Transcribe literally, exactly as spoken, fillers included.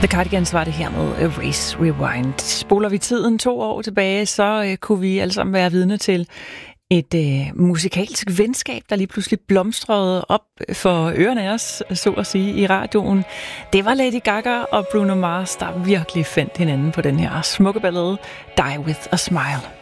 The Cardigans var det her med Erase Rewind. Spoler vi tiden to år tilbage, så øh, kunne vi alle sammen være vidne til et øh, musikalsk venskab, der lige pludselig blomstrede op for ørerne af os, så at sige, i radioen. Det var Lady Gaga og Bruno Mars, der virkelig fandt hinanden på den her smukke ballade Die With A Smile.